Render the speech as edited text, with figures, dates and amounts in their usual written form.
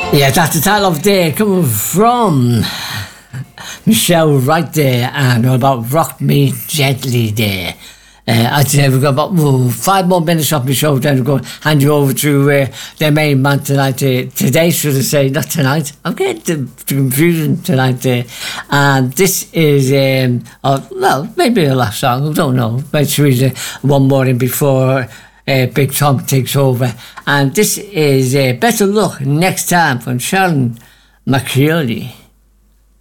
Yeah, that's the title of day coming from Michelle right there, and all about Rock Me Gently there. I'd say we've got about 5 more minutes of the show, then we're going to hand you over to the main man tonight. Today, should I say, not tonight. I'm getting the confusion tonight. And this is, well, maybe a last song, I don't know. But it's one more in before Big Tom takes over. And this is Better Luck Next Time from Sharon McCready.